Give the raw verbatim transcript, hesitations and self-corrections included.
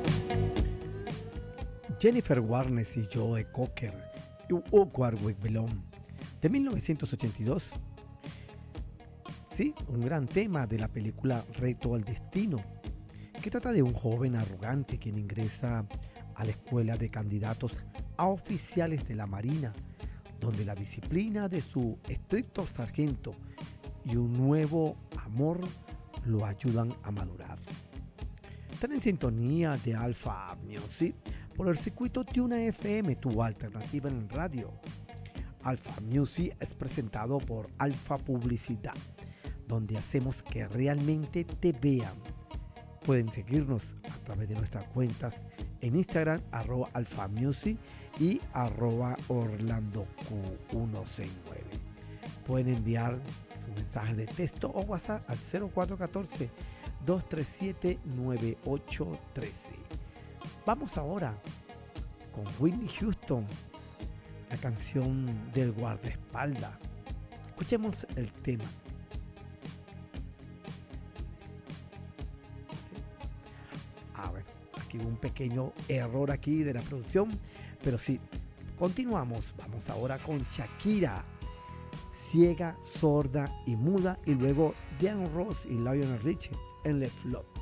Jennifer Warnes y Joe Cocker, U Warwick Bellon, de mil novecientos ochenta y dos. Sí, un gran tema de la película Reto al Destino, que trata de un joven arrogante quien ingresa a la escuela de candidatos a oficiales de la Marina, donde la disciplina de su estricto sargento y un nuevo amor lo ayudan a madurar. Están en sintonía de Alpha Music por el circuito Tuna F M, tu alternativa en radio. Alpha Music es presentado por Alpha Publicidad, donde hacemos que realmente te vean. Pueden seguirnos a través de nuestras cuentas en Instagram, arroba Alpha Music y arroba Orlando Q ciento sesenta y nueve. Pueden enviar su mensaje de texto o WhatsApp al cero cuatro uno cuatro, dos tres siete, nueve ocho uno tres. Vamos ahora con Whitney Houston, la canción del guardaespaldas. Escuchemos el tema. Ah, bueno, aquí hubo un pequeño error aquí de la producción, pero sí, continuamos. Vamos ahora con Shakira, ciega, sorda y muda, y luego Diana Ross y Lionel Richie en Let's Love.